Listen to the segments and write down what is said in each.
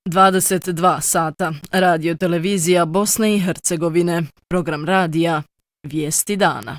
22 sata. Radio televizija Bosne i Hercegovine. Program radija Vijesti dana.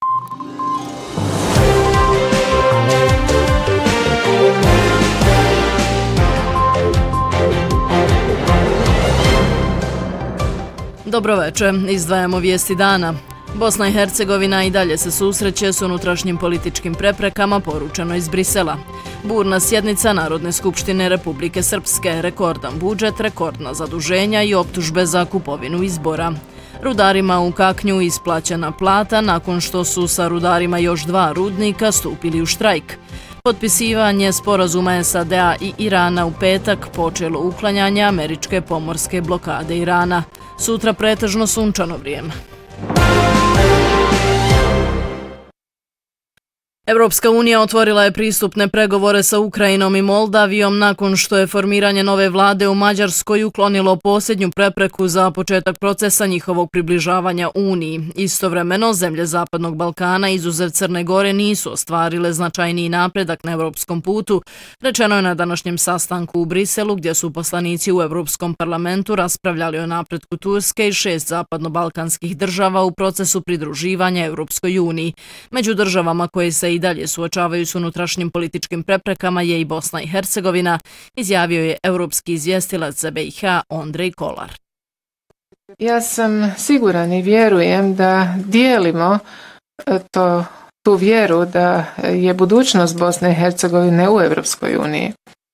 Dobro večer, izdvajamo vijesti dana. Bosna i Hercegovina i dalje se susreće s unutrašnjim političkim preprekama, poručeno iz Brisela. Burna sjednica Narodne skupštine Republike Srpske, rekordan budžet, rekordna zaduženja i optužbe za kupovinu izbora. Rudarima u Kaknju isplaćena plata nakon što su sa rudarima još 2 rudnika stupili u štrajk. Potpisivanje sporazuma SAD-a i Irana u petak počelo uklanjanje američke pomorske blokade Irana. Sutra pretežno sunčano vrijeme. Europska unija otvorila je pristupne pregovore sa Ukrajinom i Moldavijom nakon što je formiranje nove vlade u Mađarskoj uklonilo posljednju prepreku za početak procesa njihovog približavanja Uniji. Istovremeno, zemlje Zapadnog Balkana izuzev Crne Gore nisu ostvarile značajniji napredak na europskom putu, rečeno je na današnjem sastanku u Briselu gdje su poslanici u Europskom parlamentu raspravljali o napretku Turske i 6 zapadno-balkanskih država u procesu pridruživanja Europskoj uniji. Među državama koje se i dalje suočavaju s unutrašnjim političkim preprekama je i Bosna i Hercegovina, izjavio je europski izvjestilac za BiH Ondrej Kolar. Ja sam siguran i vjerujem da dijelimo tu vjeru da je budućnost Bosne i Hercegovine u Europskoj uniji.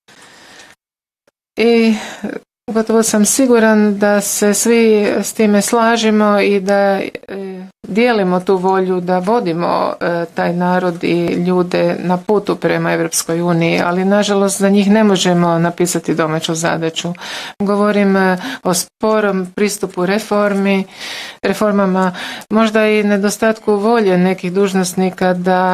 I gotovo sam siguran da se svi s time slažemo i da dijelimo tu volju da vodimo taj narod i ljude na putu prema Europskoj uniji, ali nažalost za njih ne možemo napisati domaću zadaću. Govorim o sporom pristupu reformama, možda i nedostatku volje nekih dužnosnika da